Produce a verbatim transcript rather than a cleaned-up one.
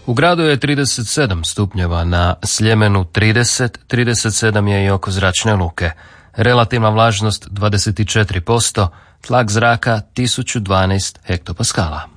U gradu je trideset sedam stupnjeva, na Sljemenu trideset, trideset sedam je i oko zračne luke. Relativna vlažnost dvadeset četiri posto, tlak zraka tisuću dvanaest hektopaskala.